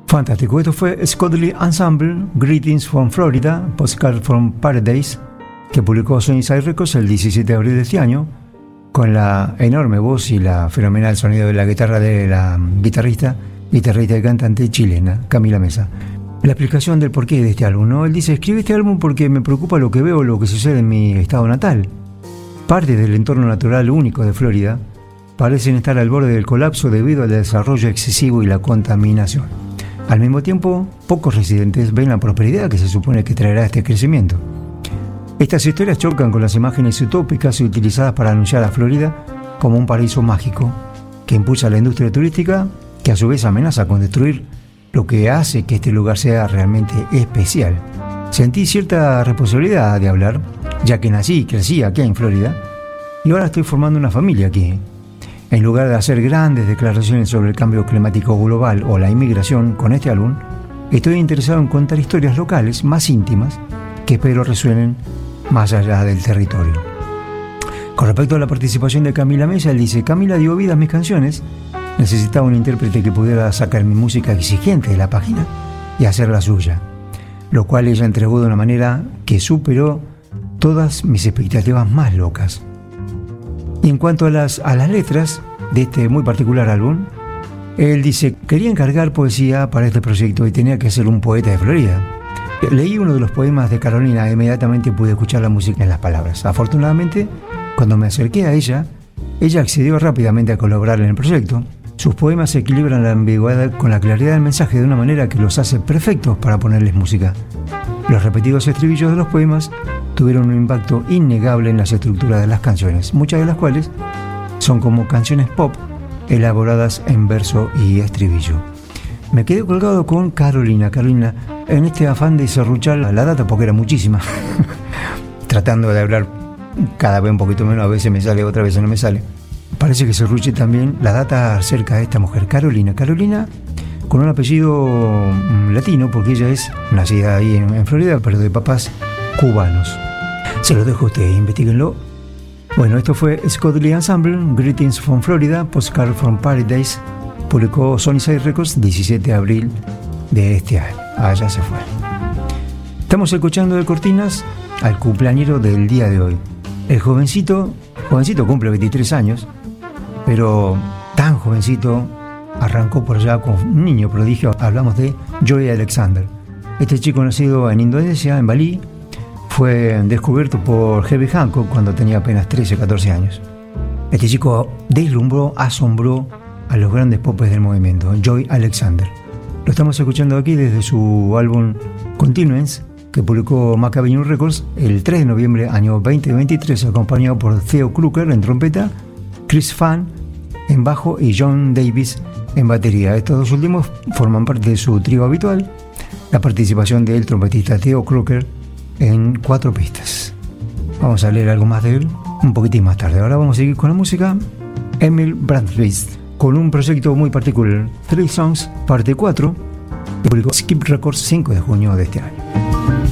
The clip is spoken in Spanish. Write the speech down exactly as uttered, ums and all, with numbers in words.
Fantástico, esto fue Scott-Lee Ensemble, Greetings from Florida, Postcard from Paradise, que publicó Sunnyside Records el diecisiete de abril de este año, con la enorme voz y la fenomenal sonido de la guitarra de la guitarrista, guitarrista y cantante chilena, Camila Mesa. La explicación del porqué de este álbum, ¿no? Él dice: escribí este álbum porque me preocupa lo que veo, lo que sucede en mi estado natal. Parte del entorno natural único de Florida parecen estar al borde del colapso debido al desarrollo excesivo y la contaminación. Al mismo tiempo, pocos residentes ven la prosperidad que se supone que traerá este crecimiento. Estas historias chocan con las imágenes utópicas utilizadas para anunciar a Florida como un paraíso mágico que impulsa la industria turística, que a su vez amenaza con destruir lo que hace que este lugar sea realmente especial. Sentí cierta responsabilidad de hablar, ya que nací y crecí aquí en Florida, y ahora estoy formando una familia aquí. En lugar de hacer grandes declaraciones sobre el cambio climático global o la inmigración con este álbum, estoy interesado en contar historias locales más íntimas que espero resuenen más allá del territorio. Con respecto a la participación de Camila Mesa, él dice: Camila dio vida a mis canciones, necesitaba un intérprete que pudiera sacar mi música exigente de la página y hacerla suya, lo cual ella entregó de una manera que superó todas mis expectativas más locas. Y en cuanto a las, a las letras de este muy particular álbum, él dice: quería encargar poesía para este proyecto y tenía que ser un poeta de Florida. Leí uno de los poemas de Carolina e inmediatamente pude escuchar la música en las palabras. Afortunadamente, cuando me acerqué a ella, ella accedió rápidamente a colaborar en el proyecto. Sus poemas equilibran la ambigüedad con la claridad del mensaje de una manera que los hace perfectos para ponerles música. Los repetidos estribillos de los poemas tuvieron un impacto innegable en las estructuras de las canciones, muchas de las cuales son como canciones pop elaboradas en verso y estribillo. Me quedé colgado con Carolina, Carolina, en este afán de serruchar la data, porque era muchísima, tratando de hablar cada vez un poquito menos, a veces me sale, otra vez no me sale. Parece que serruché también la data acerca de esta mujer, Carolina. Carolina, con un apellido latino, porque ella es nacida ahí en, en Florida, pero de papás cubanos. Se lo dejo a ustedes, investiguenlo. Bueno, esto fue Scott-Lee Ensemble, Greetings from Florida, Postcard from Paradise, publicó Sunnyside Records diecisiete de abril de este año. Allá se fue. Estamos escuchando de cortinas al cumpleañero del día de hoy. El jovencito, jovencito cumple veintitrés años, pero tan jovencito, arrancó por allá con un niño prodigio. Hablamos de Joy Alexander. Este chico, nacido en Indonesia, en Bali, fue descubierto por Herbie Hancock cuando tenía apenas trece o catorce años. Este chico deslumbró, asombró a los grandes popes del movimiento, Joy Alexander. Lo estamos escuchando aquí desde su álbum Continuance, que publicó Macabre Records el tres de noviembre año veinte veintitrés, acompañado por Theo Kruger en trompeta, Chris Fan en bajo y John Davis en batería. Estos dos últimos forman parte de su trío habitual. La participación del trompetista Theo Kruger en cuatro pistas. Vamos a leer algo más de él un poquitín más tarde. Ahora vamos a seguir con la música. Emil Brandtwist, con un proyecto muy particular, Three Songs, parte cuatro, que publicó Skip Records cinco de junio de este año.